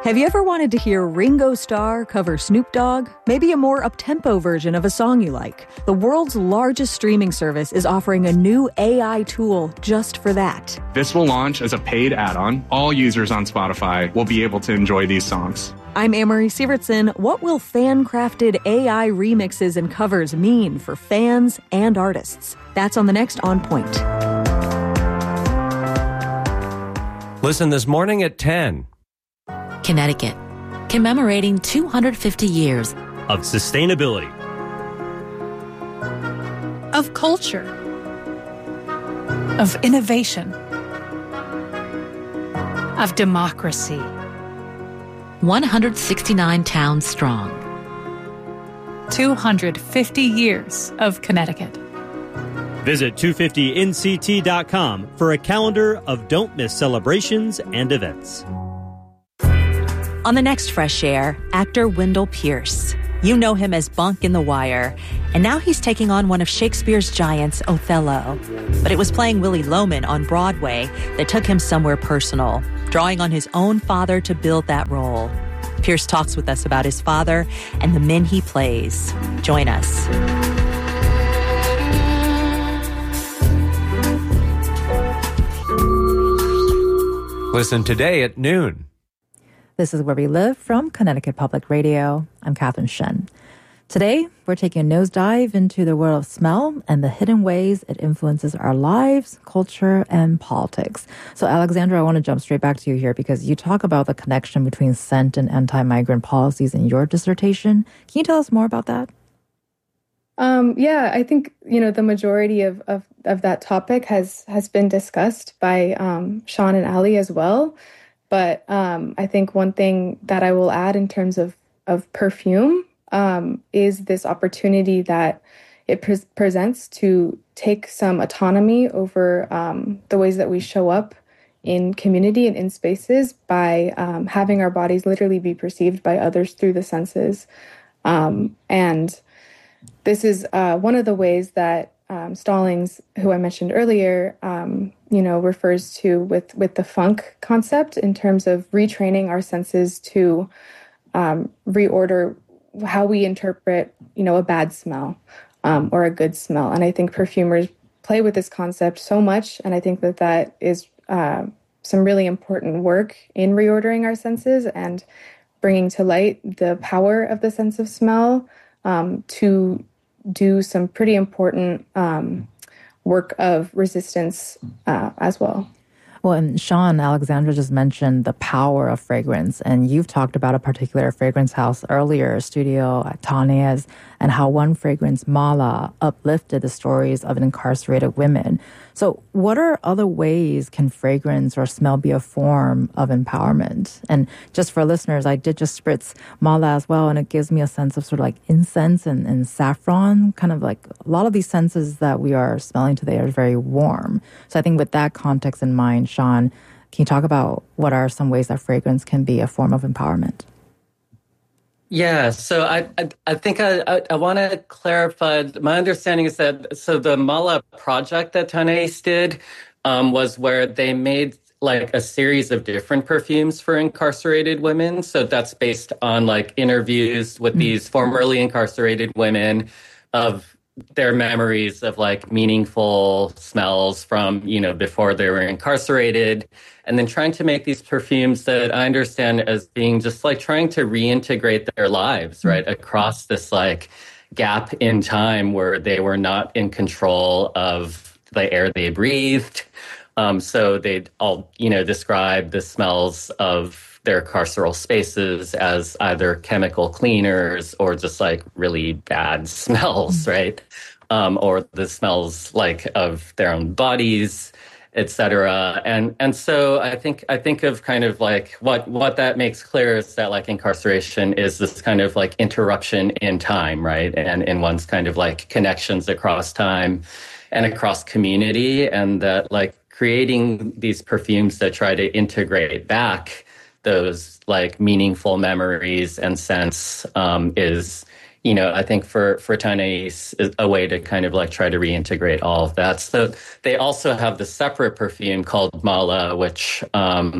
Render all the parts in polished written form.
Have you ever wanted to hear Ringo Starr cover Snoop Dogg? Maybe a more up-tempo version of a song you like. The world's largest streaming service is offering a new AI tool just for that. This will launch as a paid add-on. All users on Spotify will be able to enjoy these songs. I'm Amory Sievertson. What will fan-crafted AI remixes and covers mean for fans and artists? That's on the next On Point. Listen this morning at 10. Connecticut, commemorating 250 years of sustainability, of culture, of innovation, of democracy. 169 towns strong. 250 years of Connecticut. Visit 250nct.com for a calendar of don't miss celebrations and events. On the next Fresh Air, actor Wendell Pierce. You know him as Bunk in The Wire, and now he's taking on one of Shakespeare's giants, Othello. But it was playing Willy Loman on Broadway that took him somewhere personal, drawing on his own father to build that role. Pierce talks with us about his father and the men he plays. Join us. Listen today at noon. This is Where We Live from Connecticut Public Radio. I'm Catherine Shen. Today, we're taking a nosedive into the world of smell and the hidden ways it influences our lives, culture, and politics. So, Alexandra, I want to jump straight back to you here because you talk about the connection between scent and anti-migrant policies in your dissertation. Can you tell us more about that? Yeah, I think, the majority of that topic has been discussed by Sean and Ali as well. But I think one thing that I will add in terms of perfume is this opportunity that it presents to take some autonomy over the ways that we show up in community and in spaces by having our bodies literally be perceived by others through the senses. And this is one of the ways that Stallings, who I mentioned earlier, refers to with the funk concept in terms of retraining our senses to reorder how we interpret, a bad smell or a good smell. And I think perfumers play with this concept so much. And I think that is some really important work in reordering our senses and bringing to light the power of the sense of smell to do some pretty important work of resistance as well. Well, and Sean, Alexandra just mentioned the power of fragrance, and you've talked about a particular fragrance house earlier, Studio Tanez, and how one fragrance, Mala, uplifted the stories of incarcerated women. So what are other ways can fragrance or smell be a form of empowerment? And just for listeners, I did just spritz Mala as well, and it gives me a sense of sort of like incense and saffron, kind of like a lot of these senses that we are smelling today are very warm. So I think with that context in mind, Sean, can you talk about what are some ways that fragrance can be a form of empowerment? Yeah, so I think I want to clarify. My understanding is that the Mala project that Tanez did was where they made like a series of different perfumes for incarcerated women. So that's based on like interviews with these formerly incarcerated women of their memories of like meaningful smells from, before they were incarcerated, and then trying to make these perfumes that I understand as being just like trying to reintegrate their lives, right, across this like gap in time where they were not in control of the air they breathed. So they'd all, describe the smells of their carceral spaces as either chemical cleaners or just like really bad smells, right? Or the smells like of their own bodies, et cetera. And so I think of kind of like what that makes clear is that like incarceration is this kind of like interruption in time, right? And in one's kind of like connections across time and across community, and that like creating these perfumes that try to integrate back those like meaningful memories and scents is, I think for Tanez is a way to kind of like try to reintegrate all of that. So they also have the separate perfume called Mala, which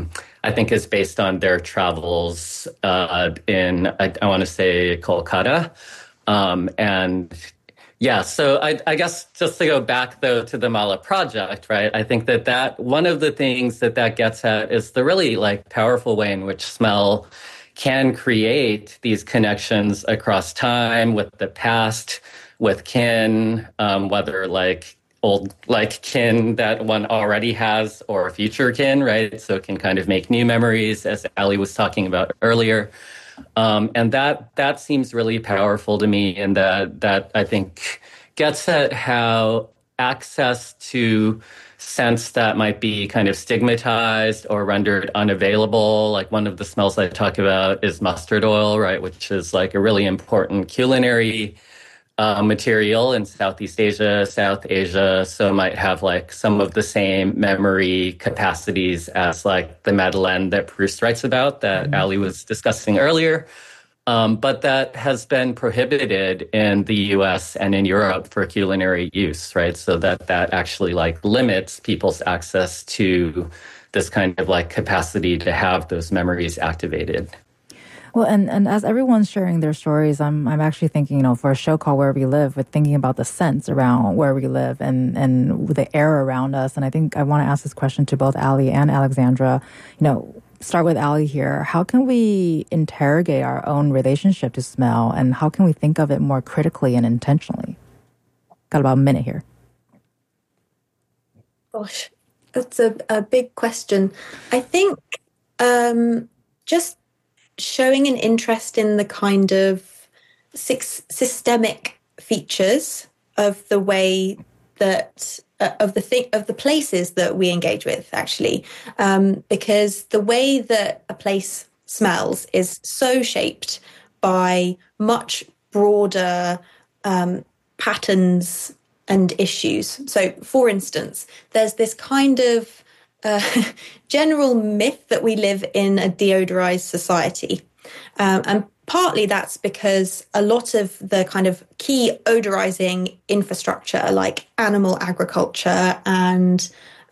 I think is based on their travels in, I want to say, Kolkata. And yeah, so I guess just to go back, though, to the Mala project, right, I think that one of the things that gets at is the really like powerful way in which smell can create these connections across time with the past, with kin, whether like old like kin that one already has or future kin, right? So it can kind of make new memories, as Ali was talking about earlier. And that seems really powerful to me, and that I think gets at how access to scents that might be kind of stigmatized or rendered unavailable. Like one of the smells I talk about is mustard oil, right, which is like a really important culinary material in Southeast Asia, South Asia, so might have like some of the same memory capacities as like the Madeleine that Proust writes about that Ali was discussing earlier. But that has been prohibited in the US and in Europe for culinary use, right? So that actually like limits people's access to this kind of like capacity to have those memories activated. Well, and as everyone's sharing their stories, I'm actually thinking, for a show called Where We Live, we're thinking about the scents around where we live and the air around us. And I think I want to ask this question to both Ali and Alexandra. Start with Ali here. How can we interrogate our own relationship to smell, and how can we think of it more critically and intentionally? Got about a minute here. Gosh, that's a big question. I think just showing an interest in the kind of systemic features of the way that of the places that we engage with, actually, because the way that a place smells is so shaped by much broader patterns and issues. So, for instance, there's this kind of general myth that we live in a deodorized society. And partly that's because a lot of the kind of key odorizing infrastructure, like animal agriculture and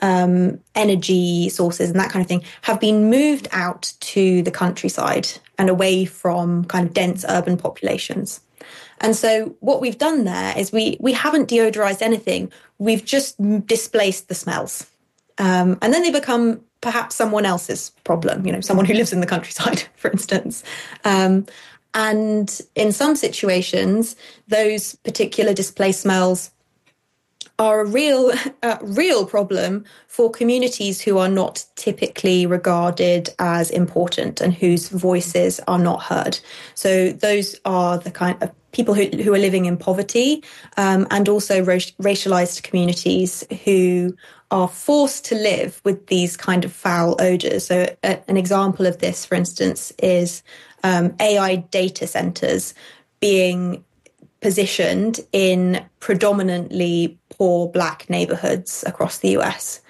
energy sources and that kind of thing, have been moved out to the countryside and away from kind of dense urban populations. And so what we've done there is we haven't deodorized anything. We've just displaced the smells. And then they become perhaps someone else's problem, someone who lives in the countryside, for instance. And in some situations, those particular displaced smells are a real problem for communities who are not typically regarded as important and whose voices are not heard. So those are the kind of people who are living in poverty, and also racialized communities who are forced to live with these kind of foul odors. So an example of this, for instance, is AI data centers being positioned in predominantly poor Black neighborhoods across the US.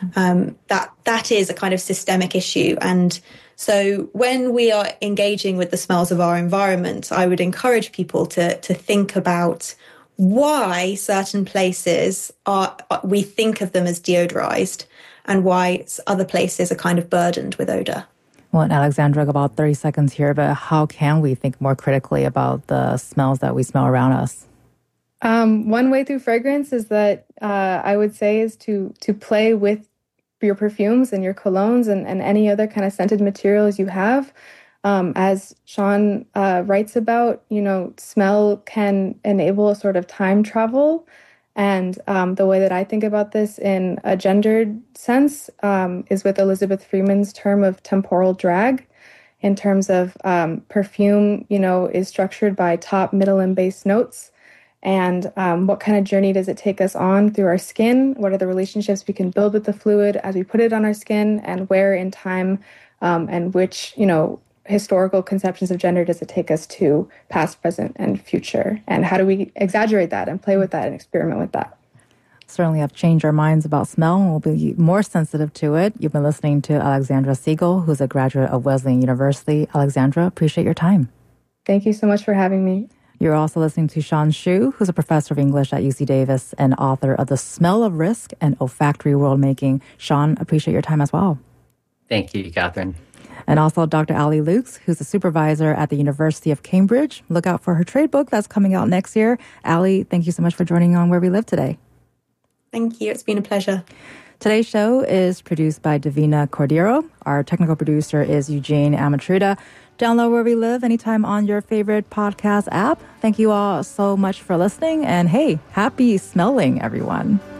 That is a kind of systemic issue. And so when we are engaging with the smells of our environment, I would encourage people to think about why certain places we think of them as deodorized and why other places are kind of burdened with odor. Well, and Alexandra, about 30 seconds here, but how can we think more critically about the smells that we smell around us? One way through fragrance is that I would say is to play with your perfumes and your colognes and any other kind of scented materials you have. As Sean writes about, smell can enable a sort of time travel. And the way that I think about this in a gendered sense is with Elizabeth Freeman's term of temporal drag, in terms of perfume, is structured by top, middle, and base notes. And what kind of journey does it take us on through our skin? What are the relationships we can build with the fluid as we put it on our skin? And where in time and which, historical conceptions of gender does it take us to, past, present, and future? And how do we exaggerate that and play with that and experiment with that? Certainly have changed our minds about smell and we'll be more sensitive to it. You've been listening to Alexandra Siegel, who's a graduate of Wesleyan University. Alexandra, appreciate your time. Thank you so much for having me. You're also listening to Sean Shu, who's a professor of English at UC Davis and author of The Smell of Risk and Olfactory World Making. Sean, appreciate your time as well. Thank you, Catherine. And also Dr. Ali Lukes, who's a supervisor at the University of Cambridge. Look out for her trade book that's coming out next year. Ali, thank you so much for joining on Where We Live today. Thank you. It's been a pleasure. Today's show is produced by Davina Cordero. Our technical producer is Eugene Amatrida. Download Where We Live anytime on your favorite podcast app. Thank you all so much for listening. And hey, happy smelling, everyone.